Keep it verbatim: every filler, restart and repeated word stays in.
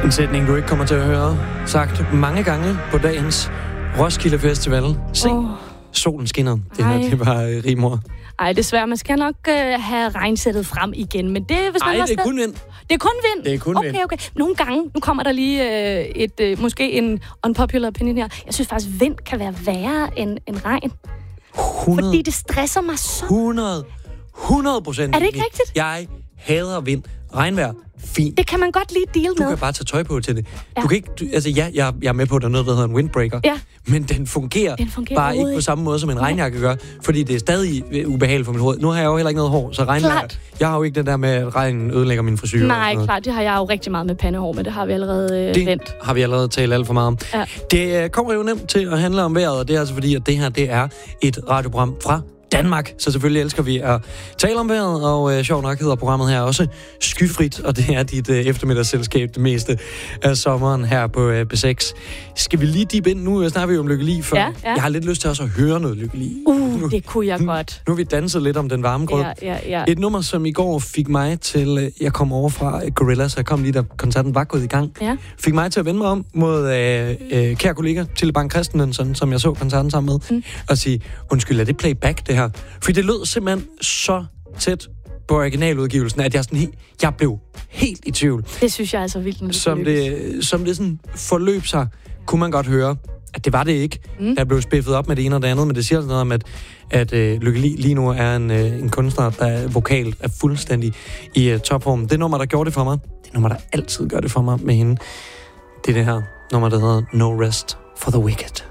En sætning, du ikke kommer til at høre, sagt mange gange på dagens Roskilde Festival. Se, oh. solen skinner. Det her, det var uh, rimor. Ej, desværre. Man skal nok uh, have regnsættet frem igen, men det hvis man Ej, det er kun vind. Det er kun vind? Det er kun okay, vind. Okay, okay. Nogle gange, nu kommer der lige uh, et, uh, måske en unpopular opinion her. Jeg synes faktisk, vind kan være værre end, end regn. hundrede Fordi det stresser mig så. hundrede hundrede procent. Er det ikke rigtigt? Jeg hader vind. Regnvejr. Fint. Det kan man godt lige deal med. Du kan bare tage tøj på til det. Ja. Du kan ikke, du, altså ja, jeg, jeg er med på, at der er noget, der hedder en windbreaker. Ja. Men den fungerer, den fungerer bare ikke på samme måde, som en regnjakke gør. Fordi det er stadig ubehageligt for mit hoved. Nu har jeg jo heller ikke noget hår, så regnvejr. Jeg har jo ikke det der med, at regnen ødelægger min frisyr. Nej, klart. Det har jeg jo rigtig meget med pandehår, men det har vi allerede øh, det vendt. har vi allerede talt alt for meget om. Ja. Det øh, kommer jo nemt til at handle om vejret, og det er altså fordi, at det her, det er et radioprogram fra Danmark, så selvfølgelig elsker vi at tale om vejret, og øh, sjovt nok hedder programmet her også Skyfrit, og det er dit øh, eftermiddagsselskab det meste af sommeren her på øh, B seks. Skal vi lige dippe ind? Nu snakker vi jo om Lykke Li før. Ja, ja. Jeg har lidt lyst til også at høre noget Lykke Li. Uh, det kunne jeg godt. Nu har vi danset lidt om den varme grød. Ja, ja, ja. Et nummer, som i går fik mig til, øh, jeg kom over fra øh, Gorillaz, jeg kom lige da koncerten var gået i gang, ja. fik mig til at vende mig om mod øh, øh, kære kollega Tilde Bang Christensen, som jeg så koncerten sammen med, mm. og sige, undskyld, er det playback det her? For det lød simpelthen så tæt på originaludgivelsen, at jeg, sådan helt, jeg blev helt i tvivl. Det synes jeg er så vildt. Som det, som det sådan forløb sig, kunne man godt høre, at det var det ikke. Mm. Der blev spiffet op med det ene og det andet, men det siger sådan noget om, at, at uh, Lykke Li lige nu er en, uh, en kunstner, der vokalt er fuldstændig i uh, topform. Det nummer, der gjorde det for mig, det nummer, der altid gør det for mig med hende, det er det her nummer, der hedder No Rest for the Wicked.